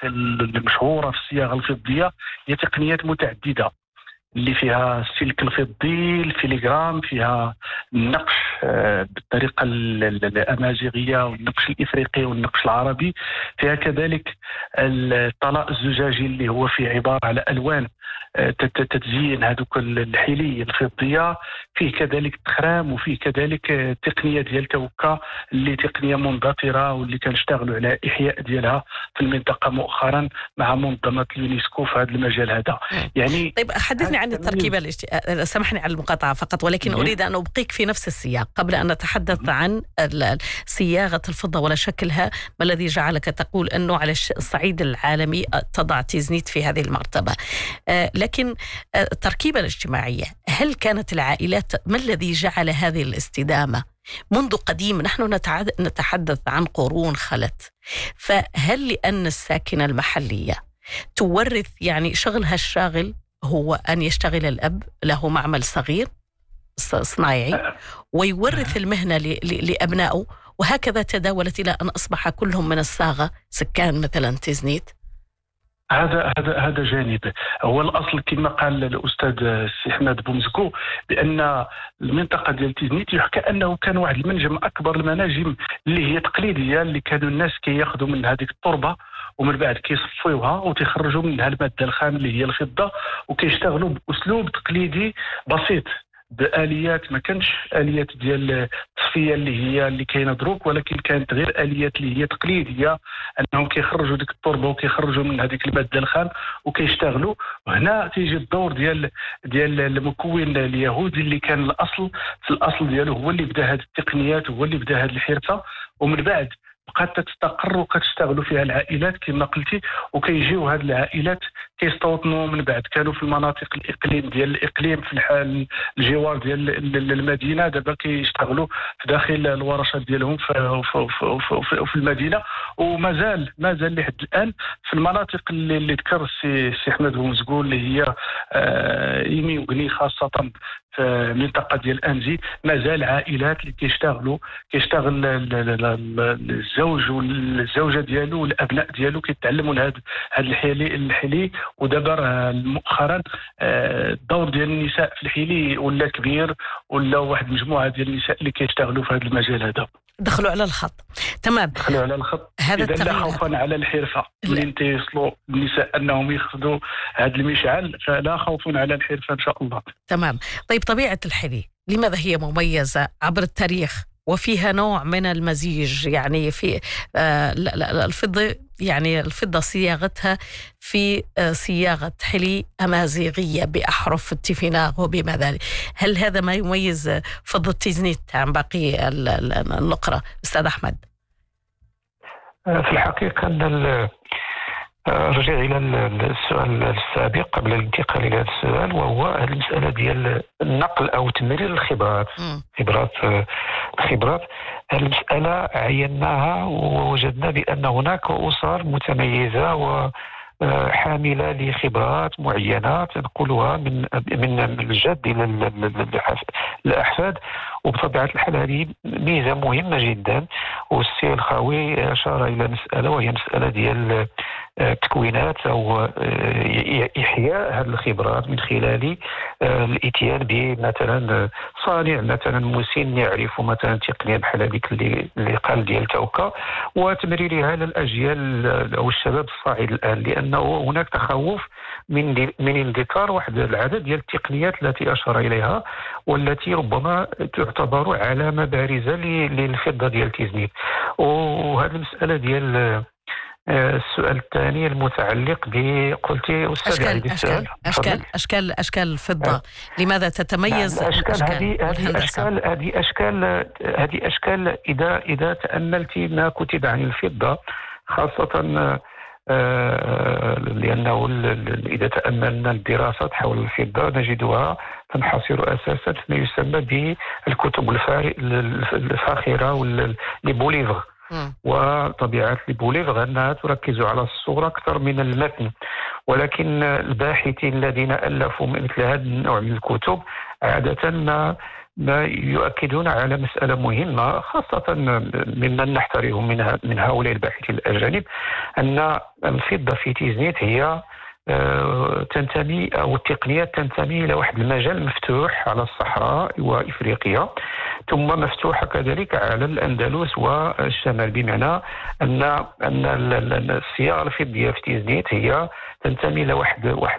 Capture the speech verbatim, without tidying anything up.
المشهورة في الصياغة الفضية هي تقنيات متعددة اللي فيها السلك الفضي، الفيليغرام، فيها النقش بالطريقة الأمازيغية والنقش الإفريقي والنقش العربي، فيها كذلك الطلاء الزجاجي اللي هو فيه عبارة على ألوان تتزين هذوك الحلي الفضية، فيه كذلك التخرام، وفيه كذلك التقنية ديال توكا اللي تقنية مندثرة واللي كنشتغلوا على إحياء ديالها في المنطقة مؤخرا مع منظمة اليونسكو في هذا المجال هذا. يعني طيب حدثني عن التركيبة الاجت... سامحني على المقاطعة فقط، ولكن جي. أريد أن أبقيك في نفس السياق قبل أن نتحدث عن صياغة الفضة ولا شكلها، ما الذي جعلك تقول أنه على الصعيد العالمي تضع تيزنيت في هذه المرتبة. آه لكن التركيبة الاجتماعية، هل كانت العائلات، ما الذي جعل هذه الاستدامة منذ قديم؟ نحن نتحدث عن قرون خلت، فهل لأن الساكنة المحلية تورث، يعني شغلها الشاغل هو أن يشتغل الأب له معمل صغير صناعي ويورث المهنة لأبنائه، وهكذا تداولت إلى أن أصبح كلهم من الصاغة سكان مثلا تيزنيت؟ هذا هذا هذا جانب. هو الاصل كما قال الاستاذ سي احمد بومزكو بان المنطقه ديال تيزنيت يحكى انه كان واحد المنجم اكبر المناجم اللي هي تقليديه، اللي كانوا الناس كياخذوا من هذيك التربه ومن بعد كيصفيوها وتيخرجوا منها الماده الخام اللي هي الفضه، وكيشتغلوا باسلوب تقليدي بسيط بآليات ما كانش آليات ديال التصفية اللي هي اللي كاينه دروك، ولكن كانت غير آليات اللي هي تقليديه، انهم كيخرجوا ديك التربه وكيخرجوا من هذيك الماده الخام وكيشتغلوا. وهنا تيجي الدور ديال ديال المكون اليهودي اللي كان الاصل في الاصل ديالو، هو اللي بدا هذه التقنيات، هو اللي بدا هذه الحرفه، ومن بعد بقات تستقر وكتشتغلوا فيها العائلات كما قلتي، وكيجيو هذه العائلات كيستوطنوا من بعد. كانوا في المناطق الاقليم ديال الاقليم في الحال الجوار ديال المدينه، دابا كيشتغلوا في داخل الورشات ديالهم في, في, في, في, في المدينه، ومازال مازال لحد الان في المناطق اللي, اللي ذكر السي سي احمد بومزكو اللي هي آه يمي وغني، خاصه في المنطقه ديال انزي، مازال عائلات اللي كيشتغلوا كيشتغل الزوج والزوجه ديالو والابناء ديالو كيتعلموا هذا هذا الحلي الحلي ودابا مؤخرا الدور ديال النساء في الحلي ولا كبير، ولا واحد المجموعه ديال النساء اللي كيشتغلوا في هذا المجال هذا. دخلوا على الخط. تمام، دخلوا على الخط. هذا إذا لا خوفا على الحرفه، منين تيوصلوا النساء انهم ياخذوا هذا المشعل فلا خوف على الحرفه ان شاء الله. تمام. طيب طبيعه الحلي لماذا هي مميزه عبر التاريخ وفيها نوع من المزيج؟ يعني في آه لا لا الفضة، يعني الفضة صياغتها في آه صياغة حلي أمازيغية بأحرف التيفيناغ وبما ذلك. هل هذا ما يميز فضة تيزنيت عن باقي النقرة أستاذ أحمد؟ في الحقيقة أن رجع إلى السؤال السابق قبل الانتقال إلى هذا السؤال، وهو المسألة ديال النقل أو تمرير الخبرات. خبرات الخبرات المسألة عيناها ووجدنا بأن هناك أسر متميزة و حاملة لخبرات معينة تنقلها من من الجد إلى الأحفاد، وبطبيعة الحال هذه ميزة مهمة جدا. والسي الخاوي أشار إلى مسألة وهي مسألة ديال تكوينات أو إحياء هذه الخبرات من خلال الإتيان بمثلا صانع مثلا مسن يعرف مثلا تقنية بحال هذيك اللي قال ديال توكا، وتمريرها للأجيال أو الشباب الصاعد الآن، لأنه هناك تخوف من من اندثار واحد العدد ديال التقنيات التي أشار إليها والتي ربما تعتبر علامة بارزة للفضة ديال تيزنيت. وهذه المسألة ديال السؤال الثاني المتعلق بقلتي أستاذ أشكال أشكال أشكال أشكال أشكال الفضة لماذا تتميز؟ أشكال هذه هذه أشكال هذه أشكال هذه أشكال إذا إذا تأملتي ما كتب عن الفضة خاصة آه لأنه إذا تأملنا الدراسات حول الفضة نجدها تنحصر أساسا فيما يسمى بالكتب الفاخرة لبوليفغ. وطبيعة لبوليفغ أنها تركز على الصورة أكثر من المتن، ولكن الباحثين الذين ألفوا مثل هذا النوع من الكتب عادة ما يؤكدون على مسألة مهمة، خاصة ممن نحترم من من هؤلاء الباحثين الأجانب، أن الفضة في تيزنيت هي تنتمي أو التقنيات تنتمي إلى واحد المجال مفتوح على الصحراء وإفريقيا، ثم مفتوحة كذلك على الأندلس والشمال، بمعنى أن أن الصياغة الفضية في تيزنيت هي تنتمي إلى واحد واحد